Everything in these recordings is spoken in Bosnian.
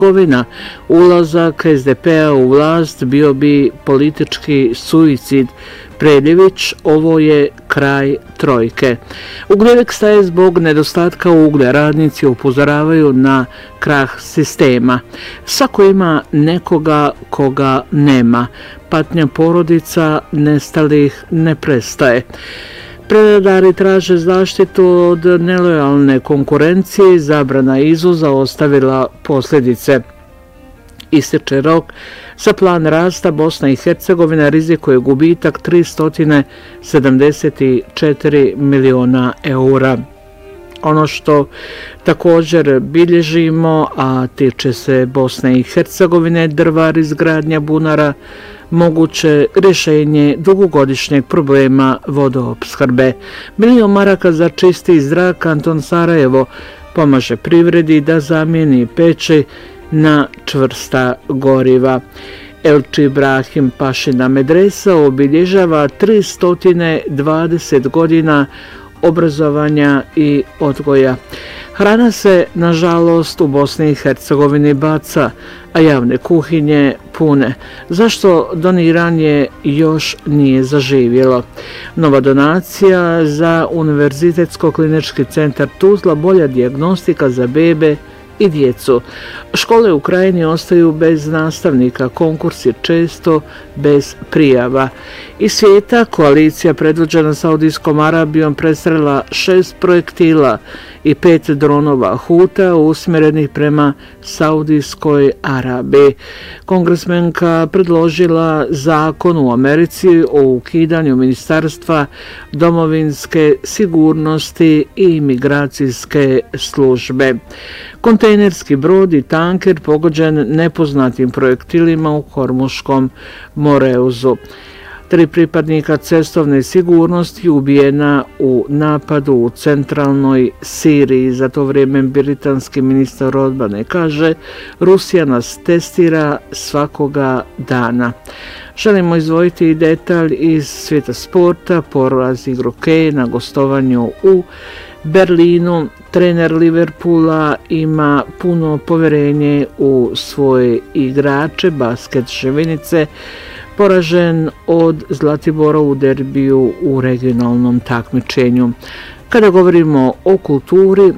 ulazak SDP-a u vlast bio bi politički suicid. Preljević, ovo je kraj trojke. Ugljevik staje zbog nedostatka uglja. Radnici upozoravaju na krah sistema. Svako ima nekoga koga nema. Patnja porodica nestalih ne prestaje. Predatori traže zaštitu od nelojalne konkurencije i zabrana izvoza ostavila posljedice. Ističe rok za plan rasta. Bosna i Hercegovina rizikuje gubitak 374 miliona eura. Ono što također bilježimo, a tiče se Bosne i Hercegovine, Drvar, izgradnja bunara, moguće rješenje dugogodišnjeg problema vodoopskrbe. Milion maraka za čisti zrak. Anton Sarajevo pomaže privredi da zamijeni peći na čvrsta goriva. Elči Ibrahim Pašina medresa obilježava 320 godina obrazovanja i odgoja. Hrana se, nažalost, u Bosni i Hercegovini baca, a javne kuhinje pune. Zašto doniranje još nije zaživjelo? Nova donacija za Univerzitetsko-klinički centar Tuzla, bolja dijagnostika za bebe i djecu. Škole u Krajini ostaju bez nastavnika, konkursi često bez prijava. Iz svijeta koalicija predvođena Saudijskom Arabijom prestrela 6 projektila i 5 dronova Huta usmjerenih prema Saudijskoj Arabiji. Kongresmenka predložila zakon u Americi o ukidanju Ministarstva domovinske sigurnosti i imigracijske službe. Kontejnerski brod i tanker pogođen nepoznatim projektilima u Hormuškom moreuzu. 3 pripadnika cestovne sigurnosti ubijena u napadu u centralnoj Siriji. Za to vrijeme britanski ministar odbrane kaže: Rusija nas testira svakoga dana. Želimo izdvojiti i detalj iz svijeta sporta. Poraz igru Kane na gostovanju u Berlinu. Trener Liverpoola ima puno povjerenje u svoje igrače. Basket Ževinice poražen od Zlatibora u derbiju u regionalnom takmičenju. Kada govorimo o kulturi,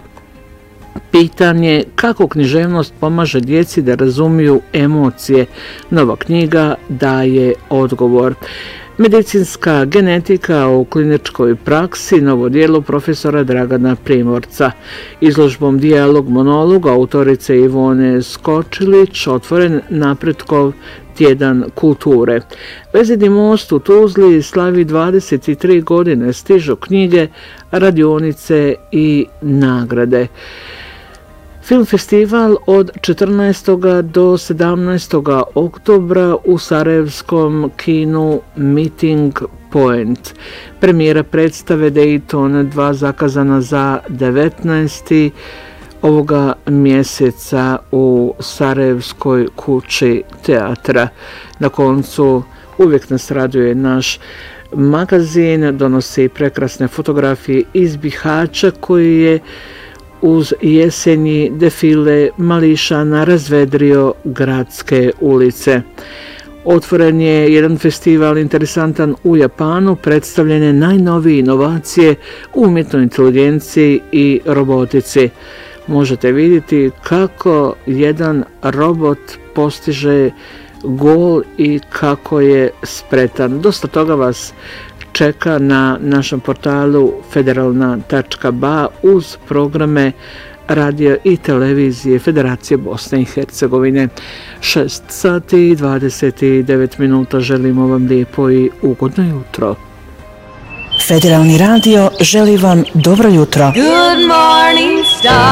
pitanje kako književnost pomaže djeci da razumiju emocije. Nova knjiga daje odgovor. Medicinska genetika u kliničkoj praksi, novo djelo profesora Dragana Primorca. Izložbom Dijalog monolog autorice Ivone Skočilić otvoren Napretkov tjedan kulture. Vezeni most u Tuzli slavi 23 godine, stižu knjige, radionice i nagrade. Film festival od 14. do 17. oktobra u sarajevskom kinu Meeting Point. Premijera predstave Dayton 2 zakazana za 19. ovoga mjeseca u Sarajevskoj kući teatra. Na koncu uvijek nas raduje naš magazin, donosi prekrasne fotografije iz Bihaća koji je uz jesenji defile mališana razvedrio gradske ulice. Otvoren je jedan festival interesantan u Japanu, predstavljene najnovije inovacije u umjetnoj inteligenciji i robotici. Možete vidjeti kako jedan robot postiže gol i kako je spretan. Dosta toga vas čeka na našem portalu federalna.ba uz programe radio i televizije Federacije Bosne i Hercegovine. 6 sati i 29 minuta. Želimo vam lijepo i ugodno jutro. Federalni radio želi vam dobro jutro. Good morning,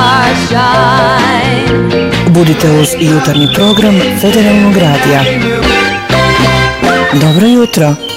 starshine. Budite uz jutarnji program Federalnog radija. Dobro jutro.